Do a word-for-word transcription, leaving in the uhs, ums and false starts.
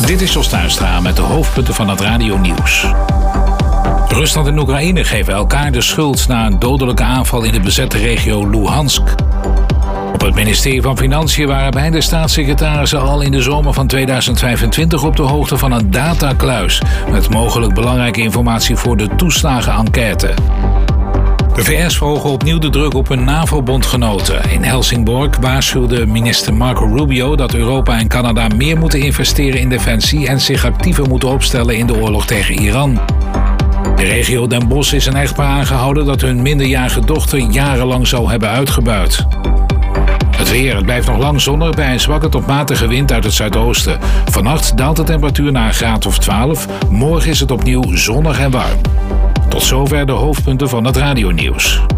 Dit is Jos Tuinstra met de hoofdpunten van het radionieuws. Rusland en Oekraïne geven elkaar de schuld na een dodelijke aanval in de bezette regio Luhansk. Op het ministerie van Financiën waren beide staatssecretarissen al in de zomer van tweeduizend vijfentwintig op de hoogte van een datakluis met mogelijk belangrijke informatie voor de toeslagenenquête. De V S verhogen opnieuw de druk op hun NAVO-bondgenoten. In Helsingborg waarschuwde minister Marco Rubio dat Europa en Canada meer moeten investeren in defensie en zich actiever moeten opstellen in de oorlog tegen Iran. De regio Den Bosch is een echtpaar aangehouden dat hun minderjarige dochter jarenlang zou hebben uitgebuit. Het weer, het blijft nog lang zonnig bij een zwakke tot matige wind uit het zuidoosten. Vannacht daalt de temperatuur naar een graad of twaalf. Morgen is het opnieuw zonnig en warm. Tot zover de hoofdpunten van het radionieuws.